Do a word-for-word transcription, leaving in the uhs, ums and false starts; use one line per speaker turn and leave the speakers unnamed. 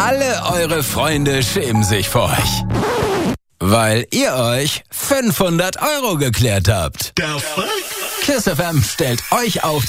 Alle eure Freunde schämen sich vor euch. Weil ihr euch fünfhundert Euro geklärt habt.
Der Fuck?
KISS F M stellt euch auf